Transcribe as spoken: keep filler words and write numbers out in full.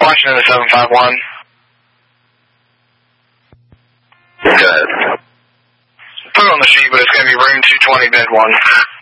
Washington to seven five one. Go ahead. Put it on the sheet, but it's going to be room two twenty, bed one.